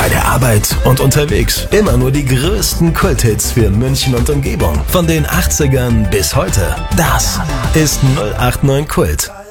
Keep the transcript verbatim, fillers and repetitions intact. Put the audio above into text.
bei der Arbeit und unterwegs. Immer nur die größten Kulthits für München und Umgebung. Von den achtzigern bis heute. Das ist null acht neun Kult.